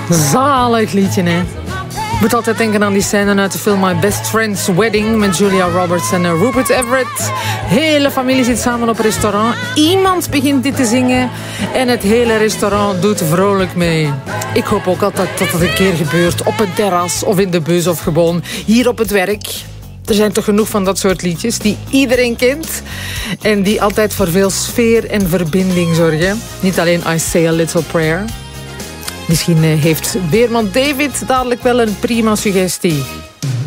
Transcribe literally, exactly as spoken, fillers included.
Zalig liedje, hè? Ik moet altijd denken aan die scène uit de film My Best Friend's Wedding met Julia Roberts en Rupert Everett. Hele familie zit samen op een restaurant. Iemand begint dit te zingen en het hele restaurant doet vrolijk mee. Ik hoop ook altijd dat het een keer gebeurt op een terras of in de bus of gewoon hier op het werk. Er zijn toch genoeg van dat soort liedjes die iedereen kent en die altijd voor veel sfeer en verbinding zorgen. Niet alleen I Say a Little Prayer. Misschien heeft Weerman David dadelijk wel een prima suggestie.